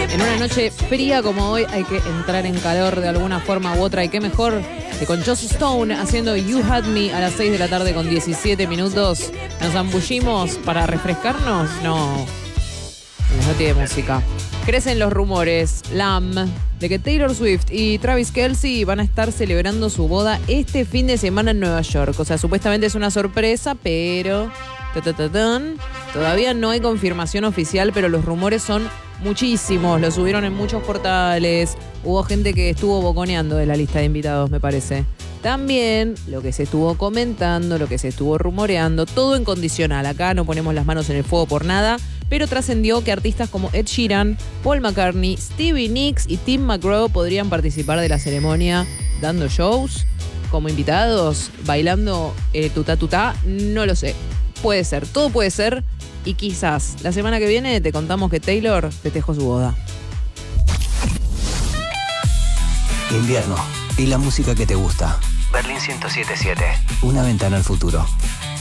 En una noche fría como hoy hay que entrar en calor de alguna forma u otra. Y qué mejor que con Joss Stone haciendo You Had Me a las 6 de la tarde con 17 minutos. Nos zambullimos para refrescarnos. No tiene música. Crecen los rumores, de que Taylor Swift y Travis Kelce van a estar celebrando su boda este fin de semana en Nueva York. O sea, supuestamente es una sorpresa, pero todavía no hay confirmación oficial, pero los rumores son muchísimos. Lo subieron en muchos portales. Hubo gente que estuvo boconeando de la lista de invitados, me parece. También lo que se estuvo comentando, lo que se estuvo rumoreando, todo en condicional. Acá no ponemos las manos en el fuego por nada, pero trascendió que artistas como Ed Sheeran, Paul McCartney, Stevie Nicks y Tim McGraw podrían participar de la ceremonia dando shows como invitados, bailando tutá tutá, no lo sé. Puede ser, todo puede ser, y quizás la semana que viene te contamos que Taylor festejó su boda. Invierno y la música que te gusta. Berlín 107.7. Una ventana al futuro.